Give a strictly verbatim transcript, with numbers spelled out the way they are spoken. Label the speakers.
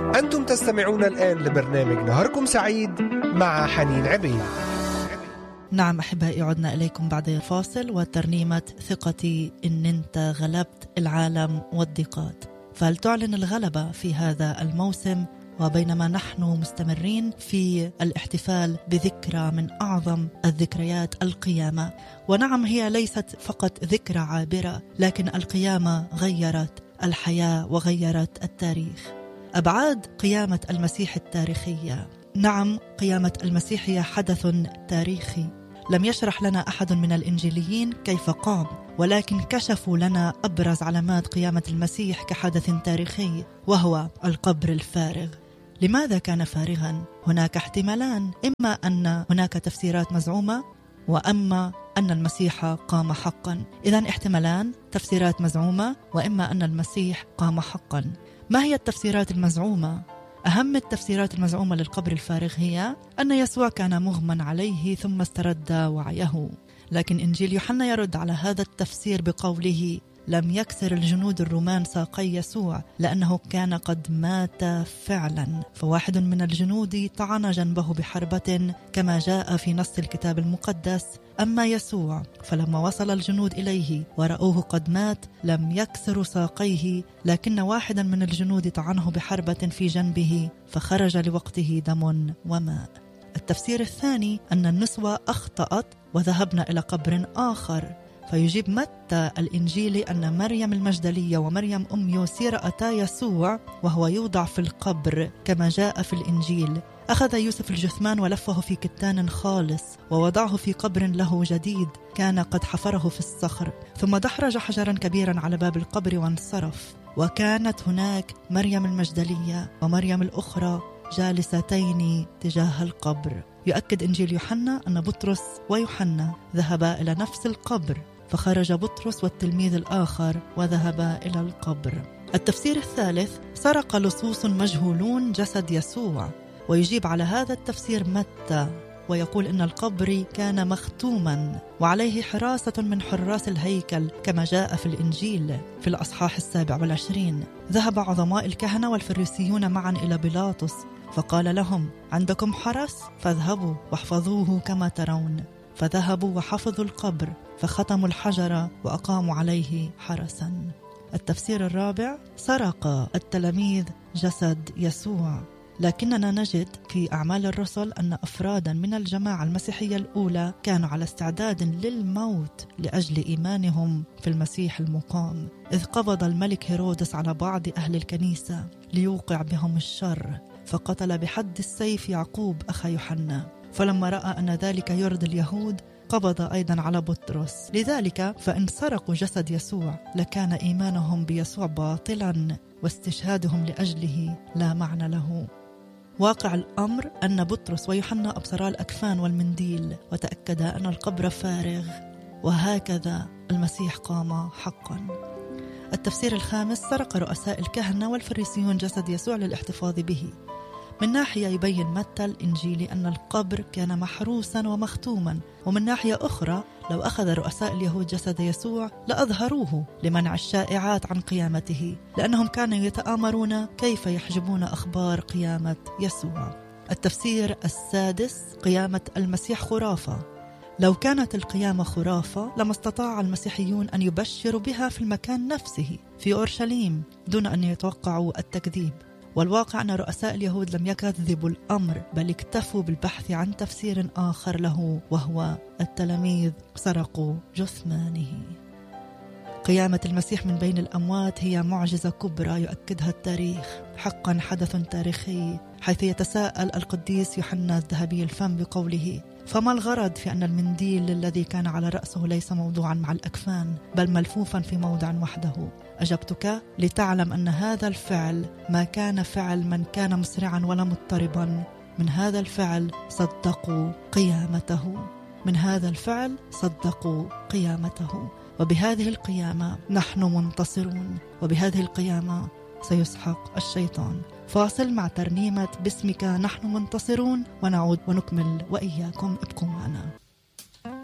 Speaker 1: أنتم تستمعون الآن لبرنامج نهاركم سعيد مع حنين عبيد.
Speaker 2: نعم أحبائي، عدنا إليكم بعد الفاصل وترنيمة ثقتي إن أنت غلبت العالم والضيقات. فهل تعلن الغلبة في هذا الموسم؟ وبينما نحن مستمرين في الاحتفال بذكرى من أعظم الذكريات، القيامة. ونعم، هي ليست فقط ذكرى عابرة، لكن القيامة غيرت الحياة وغيرت التاريخ. أبعاد قيامة المسيح التاريخية. نعم، قيامة المسيح هي حدث تاريخي. لم يشرح لنا أحد من الإنجيليين كيف قام، ولكن كشفوا لنا أبرز علامات قيامة المسيح كحدث تاريخي، وهو القبر الفارغ. لماذا كان فارغا؟ هناك احتمالان، إما أن هناك تفسيرات مزعومة، وأما أن المسيح قام حقا. إذن احتمالان، تفسيرات مزعومة، وإما أن المسيح قام حقا. ما هي التفسيرات المزعومة؟ أهم التفسيرات المزعومة للقبر الفارغ هي أن يسوع كان مغمى عليه ثم استرد وعيه. لكن إنجيل يوحنا يرد على هذا التفسير بقوله: لم يكسر الجنود الرومان ساقي يسوع لأنه كان قد مات فعلا، فواحد من الجنود طعن جنبه بحربة كما جاء في نص الكتاب المقدس. أما يسوع فلما وصل الجنود إليه ورأوه قد مات لم يكسروا ساقيه، لكن واحدا من الجنود طعنه بحربة في جنبه فخرج لوقته دم وماء. التفسير الثاني أن النسوة أخطأت وذهبنا إلى قبر آخر. فيجيب متى الإنجيلي أن مريم المجدلية ومريم أم يوسي رأتا يسوع وهو يوضع في القبر كما جاء في الإنجيل. أخذ يوسف الجثمان ولفه في كتان خالص ووضعه في قبر له جديد كان قد حفره في الصخر، ثم دحرج حجرا كبيرا على باب القبر وانصرف. وكانت هناك مريم المجدلية ومريم الأخرى جالستين تجاه القبر. يؤكد إنجيل يوحنا أن بطرس ويوحنا ذهبا إلى نفس القبر، فخرج بطرس والتلميذ الآخر وذهبا إلى القبر. التفسير الثالث: سرق لصوص مجهولون جسد يسوع. ويجيب على هذا التفسير متى ويقول إن القبر كان مختوما وعليه حراسة من حراس الهيكل كما جاء في الإنجيل في الأصحاح السابع والعشرين. ذهب عظماء الكهنة والفريسيون معا إلى بيلاطس فقال لهم: عندكم حرس؟ فاذهبوا واحفظوه كما ترون. فذهبوا وحفظوا القبر فختموا الحجر وأقاموا عليه حرسا. التفسير الرابع: سرق التلاميذ جسد يسوع. لكننا نجد في أعمال الرسل أن أفرادا من الجماعة المسيحية الأولى كانوا على استعداد للموت لأجل إيمانهم في المسيح المقام، إذ قبض الملك هيرودس على بعض أهل الكنيسة ليوقع بهم الشر، فقتل بحد السيف يعقوب أخا يوحنا. فلما رأى أن ذلك يرضي اليهود قبض أيضا على بطرس. لذلك فإن سرقوا جسد يسوع لكان إيمانهم بيسوع باطلا واستشهادهم لأجله لا معنى له. واقع الأمر أن بطرس ويوحنا أبصرا الأكفان والمنديل وتأكدا أن القبر فارغ، وهكذا المسيح قام حقا. التفسير الخامس: سرق رؤساء الكهنة والفريسيون جسد يسوع للاحتفاظ به. من ناحية يبين متى الإنجيلي أن القبر كان محروسا ومختوما، ومن ناحية أخرى لو أخذ رؤساء اليهود جسد يسوع لأظهروه لمنع الشائعات عن قيامته، لأنهم كانوا يتآمرون كيف يحجبون أخبار قيامة يسوع. التفسير السادس: قيامة المسيح خرافة. لو كانت القيامة خرافة لما استطاع المسيحيون أن يبشروا بها في المكان نفسه في أورشليم دون أن يتوقعوا التكذيب. والواقع أن رؤساء اليهود لم يكذبوا الأمر، بل اكتفوا بالبحث عن تفسير آخر له، وهو التلاميذ سرقوا جثمانه. قيامة المسيح من بين الأموات هي معجزة كبرى يؤكدها التاريخ، حقا حدث تاريخي، حيث يتساءل القديس يوحنا الذهبي الفم بقوله: فما الغرض في أن المنديل الذي كان على رأسه ليس موضوعا مع الأكفان بل ملفوفا في موضع وحده؟ أجبتك: لتعلم أن هذا الفعل ما كان فعل من كان مسرعا ولا مضطربا. من هذا الفعل صدقوا قيامته، من هذا الفعل صدقوا قيامته. وبهذه القيامة نحن منتصرون، وبهذه القيامة سيسحق الشيطان. فاصل مع ترنيمة باسمك نحن منتصرون ونعود ونكمل وإياكم. ابقوا معنا.